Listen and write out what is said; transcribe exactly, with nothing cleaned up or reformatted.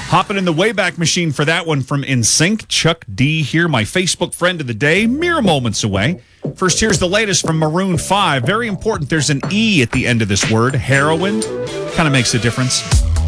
Hopping in the Wayback Machine for that one from N Sync. Chuck D here, my Facebook friend of the day, mere moments away. First, here's the latest from Maroon five. Very important, there's an E at the end of this word. Heroin. Kind of makes a difference.